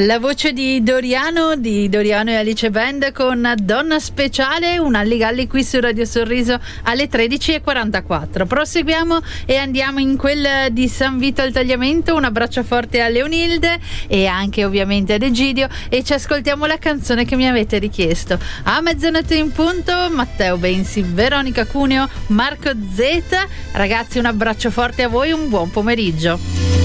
La voce di Doriano e Alice Band con Donna Speciale, un Alligalli qui su Radio Sorriso alle 13:44. Proseguiamo e andiamo in quel di San Vito al Tagliamento. Un abbraccio forte a Leonilde e anche ovviamente ad Egidio, e ci ascoltiamo la canzone che mi avete richiesto. A mezzanotte in punto Matteo Bensi, Veronica Cuneo, Marco Z. Ragazzi, un abbraccio forte a voi, un buon pomeriggio.